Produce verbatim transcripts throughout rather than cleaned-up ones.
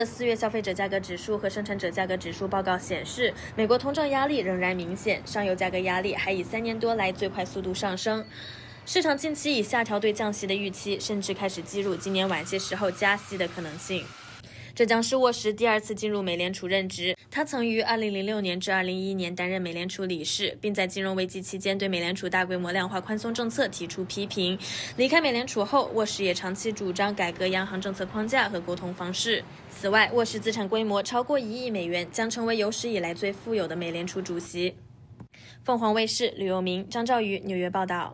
四月消费者价格指数和生产者价格指数报告显示，美国通胀压力仍然明显，上游价格压力还以三年多来最快速度上升。市场近期已下调对降息的预期，甚至开始计入今年晚些时候加息的可能性。这将是沃什第二次进入美联储任职，他曾于二零零六年至二零一一年担任美联储理事，并在金融危机期间对美联储大规模量化宽松政策提出批评。离开美联储后，沃什也长期主张改革央行政策框架和沟通方式。此外，沃什资产规模超过一亿美元，将成为有史以来最富有的美联储主席。凤凰卫视吕佑明、张兆宇纽约报道。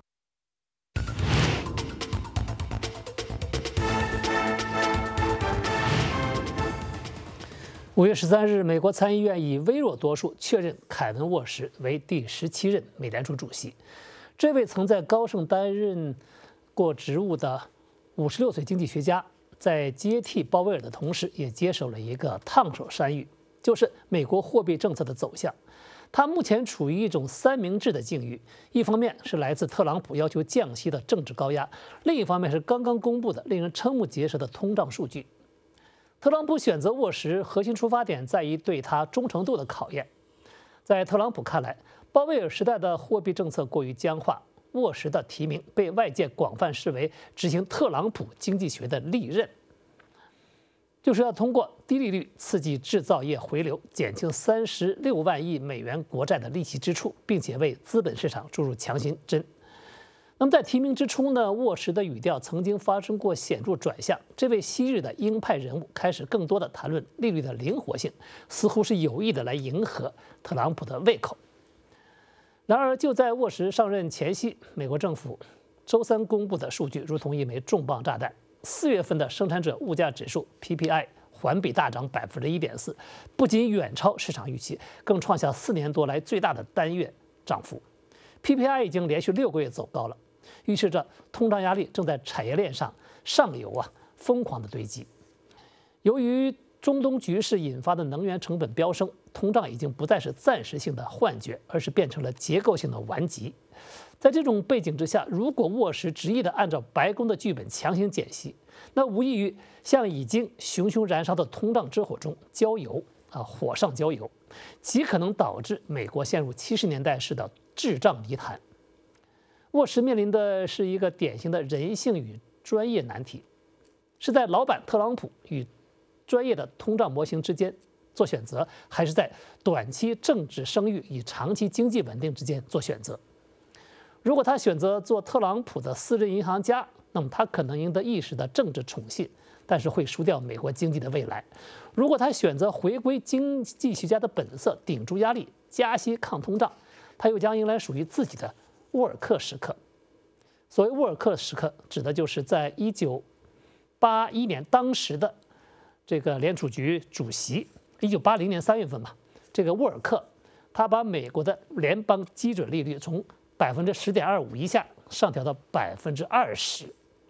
五月十三日，美国参议院以微弱多数确认凯文·沃什为第十七任美联储主席。这位曾在高盛担任过职务的五十六岁经济学家，在接替鲍威尔的同时，也接手了一个烫手山芋，就是美国货币政策的走向。他目前处于一种三明治的境遇，一方面是来自特朗普要求降息的政治高压，另一方面是刚刚公布的令人瞠目结舌的通胀数据。特朗普选择沃什，核心出发点在于对他忠诚度的考验。在特朗普看来，鲍威尔时代的货币政策过于僵化，沃什的提名被外界广泛视为执行特朗普经济学的利刃，就是要通过低利率刺激制造业回流，减轻三十六万亿美元国债的利息支出，并且为资本市场注入强心针。那么在提名之初呢，沃什的语调曾经发生过显著转向。这位昔日的鹰派人物开始更多的谈论利率的灵活性，似乎是有意的来迎合特朗普的胃口。然而，就在沃什上任前夕，美国政府周三公布的数据如同一枚重磅炸弹。四月份的生产者物价指数 P P I 环比大涨百分之一点四，不仅远超市场预期，更创下四年多来最大的单月涨幅。P P I 已经连续六个月走高了。预示着通胀压力正在产业链上上游啊疯狂的堆积。由于中东局势引发的能源成本飙升，通胀已经不再是暂时性的幻觉，而是变成了结构性的顽疾。在这种背景之下，如果沃什执意的按照白宫的剧本强行减息，那无异于向已经熊熊燃烧的通胀之火中浇油啊，火上浇油，极可能导致美国陷入七十年代式的滞胀泥潭。沃什面临的是一个典型的人性与专业难题，是在老板特朗普与专业的通胀模型之间做选择，还是在短期政治声誉与长期经济稳定之间做选择？如果他选择做特朗普的私人银行家，那么他可能赢得一时的政治宠信，但是会输掉美国经济的未来。如果他选择回归经济学家的本色，顶住压力，加息抗通胀，他又将迎来属于自己的沃尔克时刻。所谓沃尔克时刻，指的就是在一九八一年，当时的这个联储局主席，一九八零年三月份嘛，这个沃尔克，他把美国的联邦基准利率从百分之十点二五以下上调到百分之二十。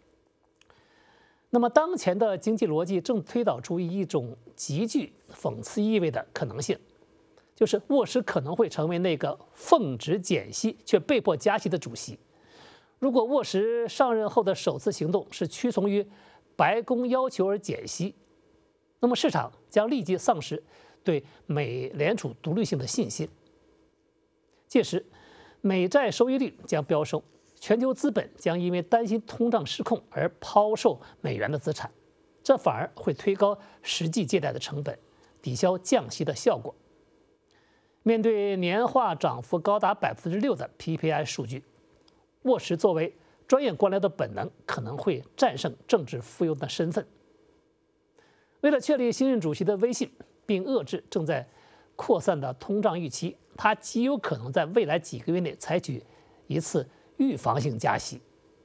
那么，当前的经济逻辑正推导出一种极具讽刺意味的可能性。就是沃什可能会成为那个奉旨减息却被迫加息的主席。如果沃什上任后的首次行动是屈从于白宫要求而减息，那么市场将立即丧失对美联储独立性的信心。届时，美债收益率将飙升，全球资本将因为担心通胀失控而抛售美元的资产，这反而会推高实际借贷的成本，抵消降息的效果。面对年化涨幅高达百分之六的 P P I 数据，沃什作为专业官僚的本能可能会战胜政治附庸的身份。为了确立新任主席的威信，并遏制正在扩散的通胀预期，他极有可能在未来几个月内采取一次预防性加息。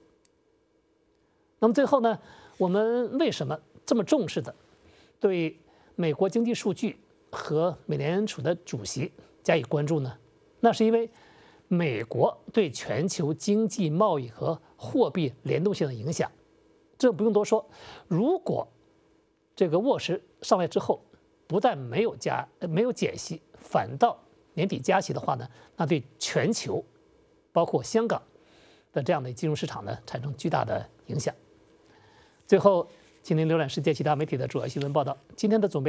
那么最后呢，我们为什么这么重视的对美国经济数据和美联储的主席加以关注呢？那是因为美国对全球经济、贸易和货币联动性的影响，这不用多说。如果这个沃什上来之后，不但没有加没有减息，反倒年底加息的话呢，那对全球，包括香港的这样的金融市场呢，产生巨大的影响。最后，请您浏览世界其他媒体的主要新闻报道。今天的总编。